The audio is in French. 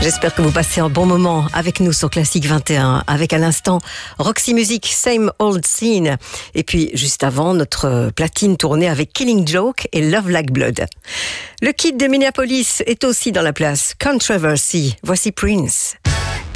J'espère que vous passez un bon moment avec nous sur Classique 21, avec à l'instant Roxy Music, Same Old Scene. Et puis, juste avant, notre platine tournée avec Killing Joke et Love Like Blood. Le Kid de Minneapolis est aussi dans la place. Controversy. Voici Prince.